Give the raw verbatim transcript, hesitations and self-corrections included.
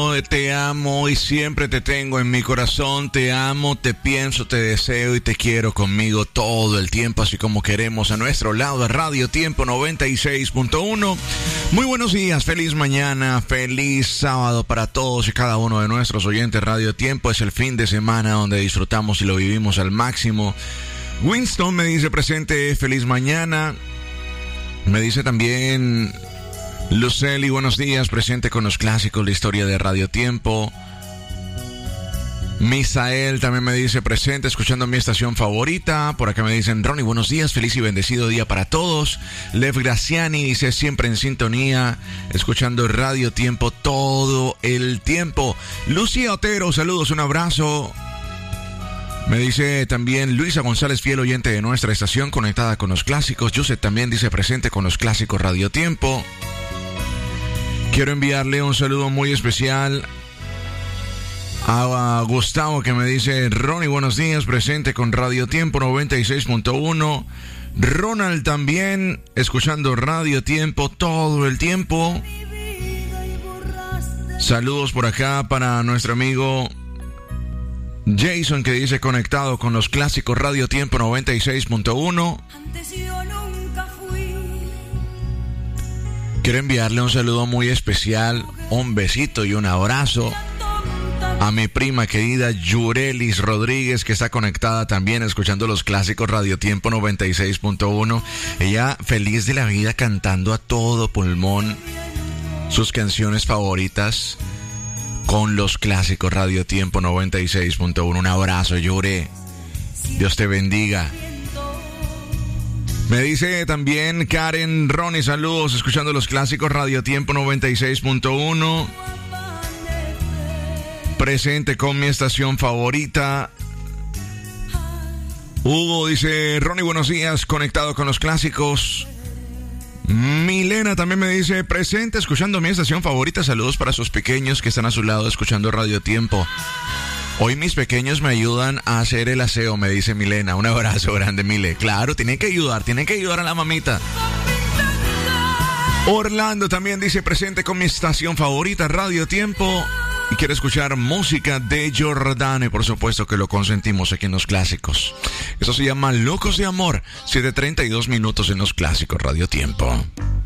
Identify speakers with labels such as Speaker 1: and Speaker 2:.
Speaker 1: amo, te amo y siempre te tengo en mi corazón. Te amo, te pienso, te deseo y te quiero conmigo todo el tiempo, así como queremos a nuestro lado de Radio Tiempo noventa y seis punto uno. Muy buenos días, feliz mañana, feliz sábado para todos y cada uno de nuestros oyentes. Radio Tiempo es el fin de semana donde disfrutamos y lo vivimos al máximo. Winston me dice presente, feliz mañana. Me dice también Luceli, buenos días, presente con los clásicos, la historia de Radio Tiempo. Misael también me dice presente, escuchando mi estación favorita. Por acá me dicen, Ronnie, buenos días, feliz y bendecido día para todos. Lev Graciani dice, siempre en sintonía, escuchando Radio Tiempo todo el tiempo. Lucía Otero, saludos, un abrazo. Me dice también Luisa González, fiel oyente de nuestra estación, conectada con los clásicos. Joseph también dice presente con los clásicos Radio Tiempo. Quiero enviarle un saludo muy especial a Gustavo, que me dice, Ronnie, buenos días, presente con Radio Tiempo noventa y seis punto uno. Ronald también, escuchando Radio Tiempo todo el tiempo. Saludos por acá para nuestro amigo Jason, que dice conectado con los clásicos Radio Tiempo noventa y seis punto uno. Quiero enviarle un saludo muy especial, un besito y un abrazo a mi prima querida Yurelis Rodríguez, que está conectada también escuchando los clásicos Radio Tiempo noventa y seis punto uno. Ella feliz de la vida cantando a todo pulmón sus canciones favoritas con los clásicos Radio Tiempo noventa y seis punto uno. Un abrazo, Yure. Dios te bendiga. Me dice también Karen, Ronnie, saludos, escuchando los clásicos Radio Tiempo noventa y seis punto uno. Presente con mi estación favorita. Hugo dice, Ronnie, buenos días, conectado con los clásicos. Milena también me dice, presente, escuchando mi estación favorita. Saludos para sus pequeños que están a su lado escuchando Radio Tiempo. Hoy mis pequeños me ayudan a hacer el aseo, me dice Milena. Un abrazo grande, Mile. Claro, tienen que ayudar, tienen que ayudar a la mamita. Orlando también dice, presente con mi estación favorita, Radio Tiempo. Y quiere escuchar música de Jordano, y por supuesto que lo consentimos aquí en los clásicos. Eso se llama Locos de Amor. siete treinta y dos minutos en los clásicos Radio Tiempo.